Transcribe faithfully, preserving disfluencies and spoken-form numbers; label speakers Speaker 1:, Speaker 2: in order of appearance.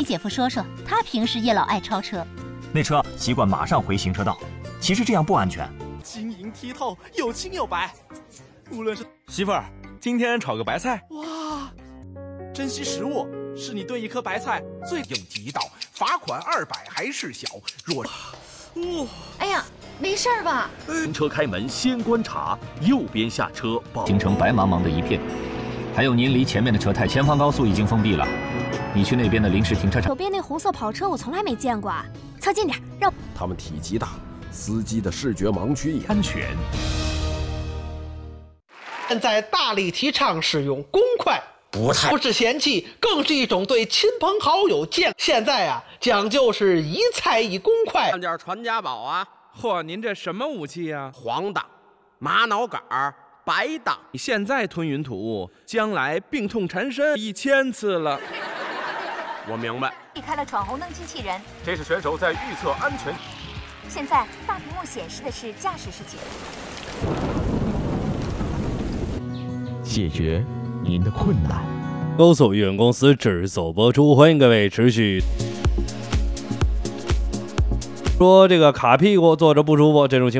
Speaker 1: 姐夫说说，他平时也老爱超车，
Speaker 2: 那车习惯马上回行车道，其实这样不安全。
Speaker 3: 晶莹剔透，又青又白，无论是
Speaker 4: 媳妇儿，今天炒个白菜。
Speaker 3: 哇，珍惜食物是你对一颗白菜最
Speaker 5: 应急到罚款二百还是小，若
Speaker 6: 哦，哎呀，没事吧？
Speaker 7: 停车开门先观察，右边下车报。
Speaker 2: 形成白茫茫的一片。还有您离前面的车太，前方高速已经封闭了，你去那边的临时停车场。
Speaker 8: 左边那红色跑车我从来没见过啊，靠近点，让
Speaker 9: 他们体积大，司机的视觉盲区也
Speaker 7: 安全。
Speaker 10: 现在大力提倡使用公筷，
Speaker 9: 不太
Speaker 10: 不是嫌弃，更是一种对亲朋好友见。现在啊，讲究是一菜一公筷。
Speaker 11: 看点传家宝啊！
Speaker 4: 嚯，您这什么武器呀、啊？
Speaker 11: 黄党、玛瑙杆儿。白党，
Speaker 4: 你现在吞云吐雾，将来病痛缠身一千次了。
Speaker 11: 我明白。
Speaker 1: 避开了闯红灯机器人，
Speaker 7: 这是选手在预测安全。
Speaker 1: 现在大屏幕显示的是驾驶视觉，
Speaker 12: 解决您的困难。
Speaker 13: 高速有限公司制作播出，欢迎各位持续。说这个卡屁股坐着不舒服这种情况。